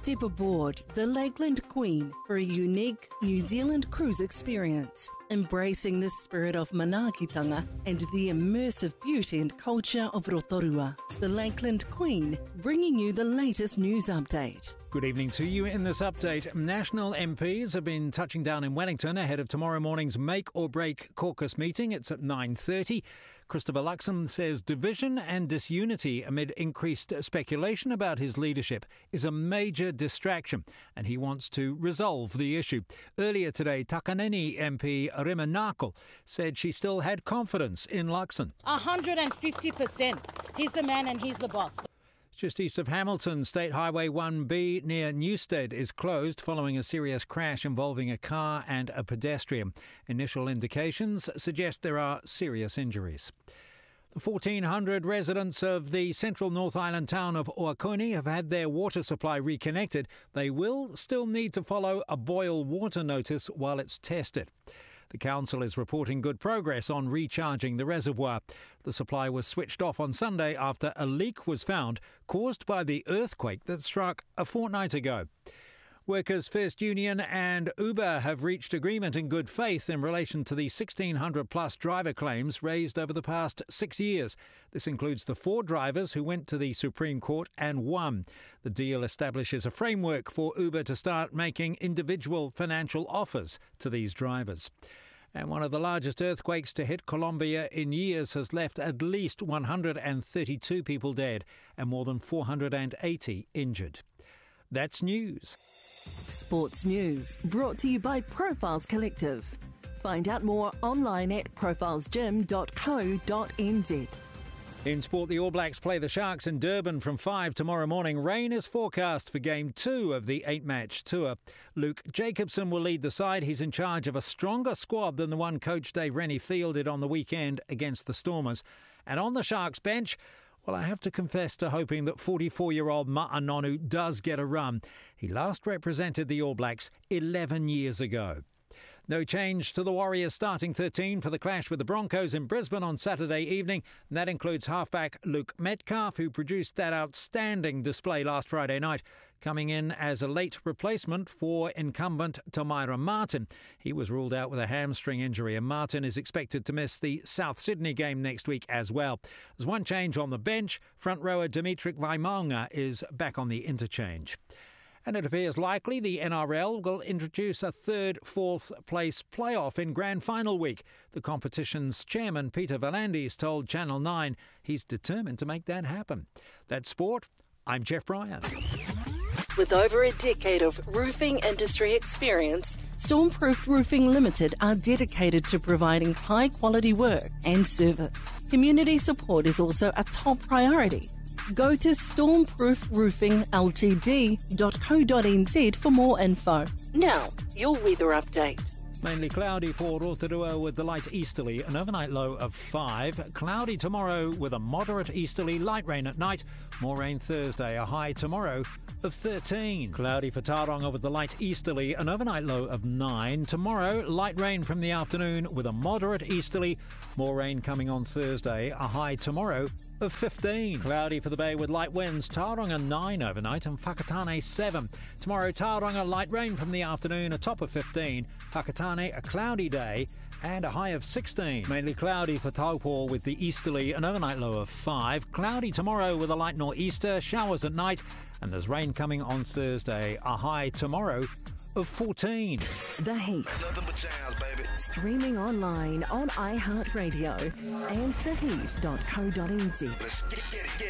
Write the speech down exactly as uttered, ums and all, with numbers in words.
Step aboard the Lakeland Queen for a unique New Zealand cruise experience, embracing the spirit of manaakitanga and the immersive beauty and culture of Rotorua. The Lakeland Queen, bringing you the latest news update. Good evening to you. In this update, National M Ps have been touching down in Wellington ahead of tomorrow morning's Make or Break caucus meeting. It's at nine thirty. Christopher Luxon says division and disunity amid increased speculation about his leadership is a major distraction, and he wants to resolve the issue. Earlier today, Takanini M P Rima Nakul said she still had confidence in Luxon. one hundred fifty percent. He's the man and he's the boss. Just east of Hamilton, State Highway one B near Newstead is closed following a serious crash involving a car and a pedestrian. Initial indications suggest there are serious injuries. The fourteen hundred residents of the central North Island town of Oakoni have had their water supply reconnected. They will still need to follow a boil water notice while it's tested. The council is reporting good progress on recharging the reservoir. The supply was switched off on Sunday after a leak was found caused by the earthquake that struck a fortnight ago. Workers' First Union and Uber have reached agreement in good faith in relation to the sixteen hundred plus driver claims raised over the past six years. This includes the four drivers who went to the Supreme Court and won. The deal establishes a framework for Uber to start making individual financial offers to these drivers. And one of the largest earthquakes to hit Colombia in years has left at least one hundred thirty-two people dead and more than four hundred eighty injured. That's news. Sports news brought to you by Profiles Collective. Find out more online at profiles gym dot co dot n z. In sport, the All Blacks play the Sharks in Durban from five tomorrow morning. Rain is forecast for game two of the eight-match tour. Luke Jacobson will lead the side. He's in charge of a stronger squad than the one coach Dave Rennie fielded on the weekend against the Stormers. And on the Sharks bench, well, I have to confess to hoping that forty-four-year-old Ma'anonu does get a run. He last represented the All Blacks eleven years ago. No change to the Warriors starting thirteen for the clash with the Broncos in Brisbane on Saturday evening. And that includes halfback Luke Metcalf, who produced that outstanding display last Friday night, coming in as a late replacement for incumbent Tamira Martin. He was ruled out with a hamstring injury, and Martin is expected to miss the South Sydney game next week as well. There's one change on the bench. Front rower Dimitri Vaimaunga is back on the interchange. And it appears likely the N R L will introduce a third, fourth place playoff in grand final week. The competition's chairman, Peter V'landys, told Channel nine he's determined to make that happen. That's sport. I'm Jeff Bryan. With over a decade of roofing industry experience, Stormproof Roofing Limited are dedicated to providing high-quality work and service. Community support is also a top priority. Go to stormproof roofing l t d dot co dot n z for more info. Now, your weather update. Mainly cloudy for Rotorua with the light easterly, an overnight low of five. Cloudy tomorrow with a moderate easterly, light rain at night. More rain Thursday, a high tomorrow of thirteen. Cloudy for Tauranga with the light easterly, an overnight low of nine. Tomorrow, light rain from the afternoon with a moderate easterly. More rain coming on Thursday, a high tomorrow of fifteen. Cloudy for the Bay with light winds. Tauranga nine overnight and Whakatane seven. Tomorrow, Tauranga light rain from the afternoon, a top of fifteen. Whakatane a cloudy day and a high of sixteen. Mainly cloudy for Taupo with the easterly, an overnight low of five. Cloudy tomorrow with a light nor'easter, showers at night, and there's rain coming on Thursday, a high tomorrow of fourteen. The Heat. Nothing but jams, baby. Streaming online on iHeartRadio and the heat dot co dot n z. Let's get, get it, get it.